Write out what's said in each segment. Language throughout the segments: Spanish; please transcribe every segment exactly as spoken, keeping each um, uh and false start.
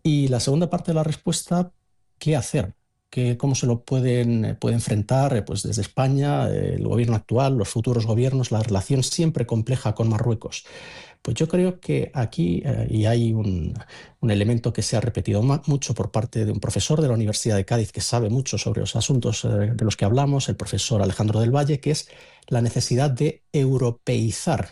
Y la segunda parte de la respuesta, ¿qué hacer? ¿Qué, cómo se lo pueden, puede enfrentar eh, pues desde España, eh, el gobierno actual, los futuros gobiernos, la relación siempre compleja con Marruecos? Pues yo creo que aquí, eh, y hay un, un elemento que se ha repetido ma- mucho por parte de un profesor de la Universidad de Cádiz que sabe mucho sobre los asuntos eh, de los que hablamos, el profesor Alejandro del Valle, que es la necesidad de europeizar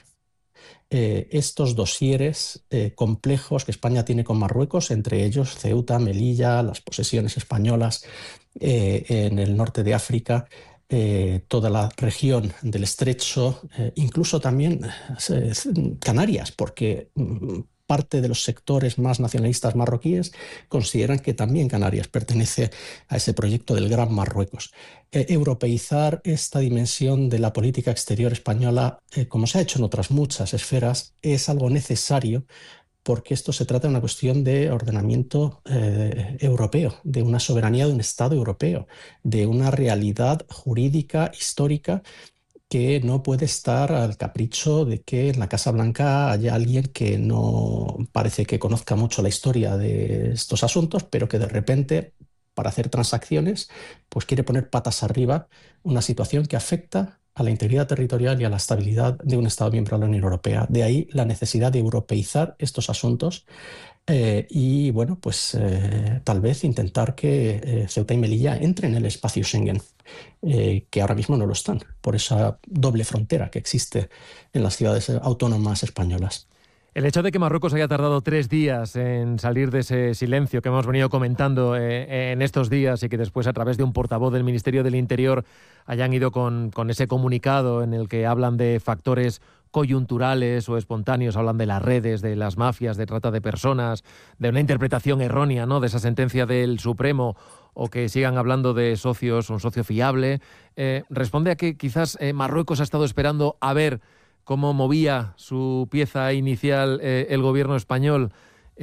eh, estos dosieres eh, complejos que España tiene con Marruecos, entre ellos Ceuta, Melilla, las posesiones españolas eh, en el norte de África, eh, toda la región del Estrecho, eh, incluso también eh, Canarias, porque mm, parte de los sectores más nacionalistas marroquíes consideran que también Canarias pertenece a ese proyecto del Gran Marruecos. Eh, europeizar esta dimensión de la política exterior española, eh, como se ha hecho en otras muchas esferas, es algo necesario porque esto se trata de una cuestión de ordenamiento eh, europeo, de una soberanía de un Estado europeo, de una realidad jurídica, histórica, que no puede estar al capricho de que en la Casa Blanca haya alguien que no parece que conozca mucho la historia de estos asuntos, pero que de repente, para hacer transacciones, pues quiere poner patas arriba una situación que afecta a la integridad territorial y a la estabilidad de un Estado miembro de la Unión Europea. De ahí la necesidad de europeizar estos asuntos eh, y, bueno, pues eh, tal vez intentar que eh, Ceuta y Melilla entren en el espacio Schengen, eh, que ahora mismo no lo están, por esa doble frontera que existe en las ciudades autónomas españolas. El hecho de que Marruecos haya tardado tres días en salir de ese silencio que hemos venido comentando eh, en estos días y que después a través de un portavoz del Ministerio del Interior hayan ido con, con ese comunicado en el que hablan de factores coyunturales o espontáneos, hablan de las redes, de las mafias, de trata de personas, de una interpretación errónea, ¿no?, de esa sentencia del Supremo, o que sigan hablando de socios, un socio fiable, eh, responde a que quizás eh, Marruecos ha estado esperando a ver cómo movía su pieza inicial eh, el gobierno español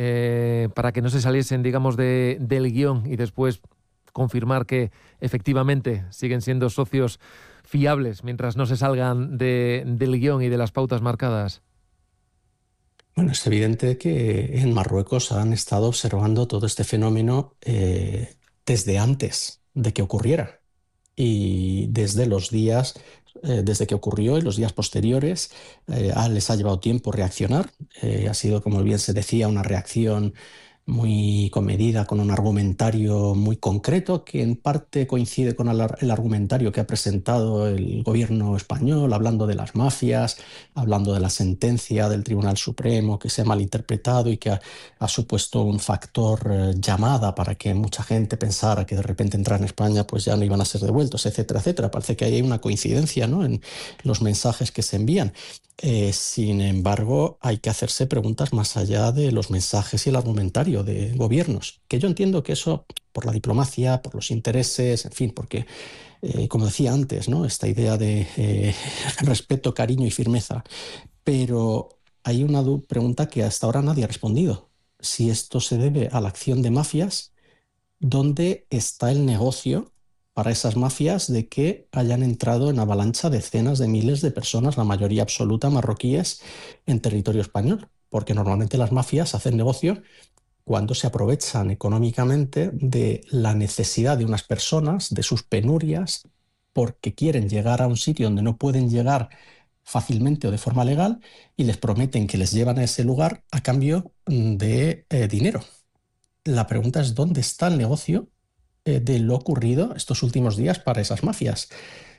eh, para que no se saliesen, digamos, de, del guión y después confirmar que efectivamente siguen siendo socios fiables mientras no se salgan de, del guión y de las pautas marcadas. Bueno, es evidente que en Marruecos han estado observando todo este fenómeno eh, desde antes de que ocurriera. Y desde los días, eh, desde que ocurrió y los días posteriores, eh, ah, les ha llevado tiempo reaccionar. Eh, ha sido, como bien se decía, una reacción muy comedida, con un argumentario muy concreto, que en parte coincide con el, el argumentario que ha presentado el gobierno español, hablando de las mafias, hablando de la sentencia del Tribunal Supremo que se ha malinterpretado y que ha, ha supuesto un factor eh, llamada para que mucha gente pensara que de repente entrar en España pues ya no iban a ser devueltos, etcétera, etcétera. Parece que hay una coincidencia, ¿no?, en los mensajes que se envían. Eh, sin embargo, hay que hacerse preguntas más allá de los mensajes y el argumentario de gobiernos, que yo entiendo que eso, por la diplomacia, por los intereses, en fin, porque, eh, como decía antes, ¿no?, esta idea de eh, respeto, cariño y firmeza, pero hay una pregunta que hasta ahora nadie ha respondido. Si esto se debe a la acción de mafias, ¿dónde está el negocio para esas mafias de que hayan entrado en avalancha decenas de miles de personas, la mayoría absoluta marroquíes, en territorio español? Porque normalmente las mafias hacen negocio cuando se aprovechan económicamente de la necesidad de unas personas, de sus penurias, porque quieren llegar a un sitio donde no pueden llegar fácilmente o de forma legal, y les prometen que les llevan a ese lugar a cambio de eh, dinero. La pregunta es: ¿dónde está el negocio eh, de lo ocurrido estos últimos días para esas mafias?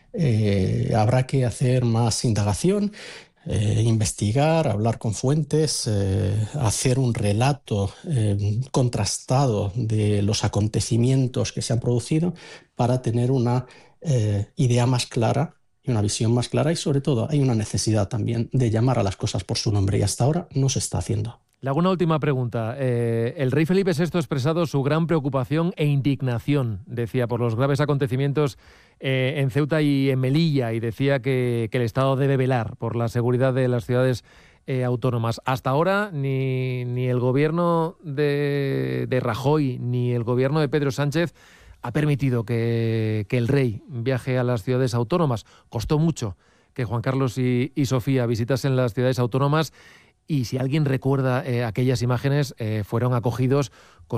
Eh, habrá que hacer más indagación, eh, investigar, hablar con fuentes, eh, hacer un relato eh, contrastado de los acontecimientos que se han producido para tener una eh, idea más clara y una visión más clara, y sobre todo hay una necesidad también de llamar a las cosas por su nombre, y hasta ahora no se está haciendo. Le hago una última pregunta. Eh, el rey Felipe sexto ha expresado su gran preocupación e indignación, decía, por los graves acontecimientos eh, en Ceuta y en Melilla, y decía que, que el Estado debe velar por la seguridad de las ciudades eh, autónomas. Hasta ahora ni, ni el gobierno de, de Rajoy ni el gobierno de Pedro Sánchez ha permitido que, que el rey viaje a las ciudades autónomas. Costó mucho que Juan Carlos y, y Sofía visitasen las ciudades autónomas, y si alguien recuerda eh, aquellas imágenes, eh, fueron acogidos con